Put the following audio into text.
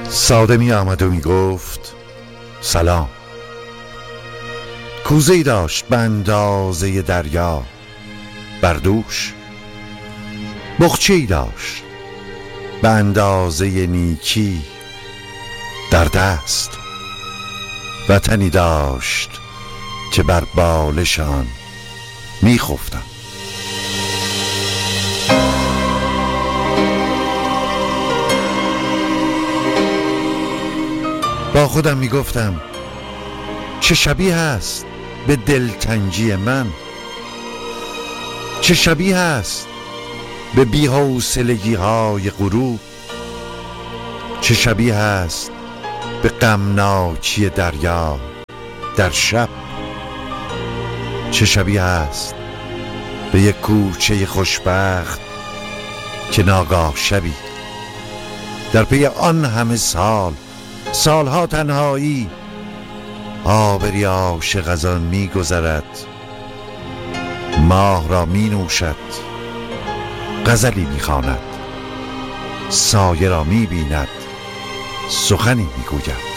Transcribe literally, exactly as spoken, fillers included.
ساده می آمد و می گفت سلام. کوزه ای داشت به اندازه دریا بر دوش، بخچه ای داشت به اندازه نیکی در دست، وطنی داشت که بر بالشان می خفتم. با خودم می گفتم چه شبیه است به دلتنگی من، چه شبیه است به بی‌حوصلگی های غروب، چه شبیه است به غمناکی دریا در شب، چه شبیه است به یک کوچه خوشبخت که ناگاه شبی در پی آن همه سال سالها تنهایی آبری عاشق از آن می گذرد، ماه را می نوشد، غزلی می خواند، سایه را می بیند، سخنی می گوید.